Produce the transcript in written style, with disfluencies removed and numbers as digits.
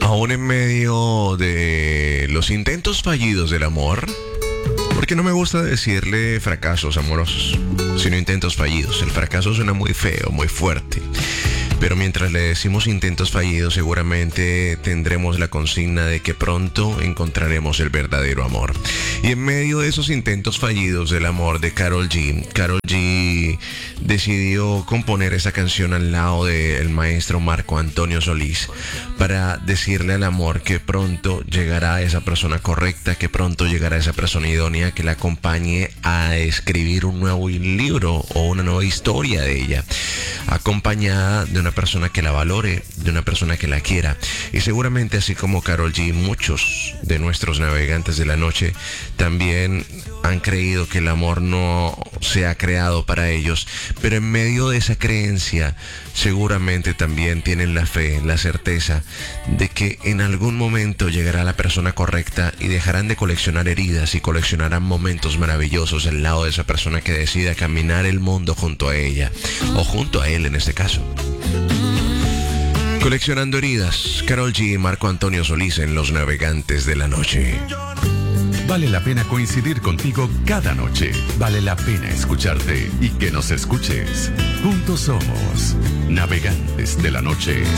Aún en medio de los intentos fallidos del amor, porque no me gusta decirle fracasos amorosos, sino intentos fallidos. El fracaso suena muy feo, muy fuerte. Pero mientras le decimos intentos fallidos, seguramente tendremos la consigna de que pronto encontraremos el verdadero amor. Y en medio de esos intentos fallidos del amor de Karol G decidió componer esa canción al lado del maestro Marco Antonio Solís para decirle al amor que pronto llegará esa persona correcta, que pronto llegará esa persona idónea que la acompañe a escribir un nuevo libro o una nueva historia de ella, acompañada de una persona que la valore, de una persona que la quiera. Y seguramente así como Karol G, muchos de nuestros navegantes de la noche también han creído que el amor no se ha creado para ellos, pero en medio de esa creencia seguramente también tienen la fe, la certeza de que en algún momento llegará la persona correcta y dejarán de coleccionar heridas y coleccionarán momentos maravillosos al lado de esa persona que decida caminar el mundo junto a ella, o junto a él en este caso. Coleccionando heridas, Karol G y Marco Antonio Solís en Los Navegantes de la Noche. Vale la pena coincidir contigo cada noche. Vale la pena escucharte y que nos escuches. Juntos somos Navegantes de la Noche.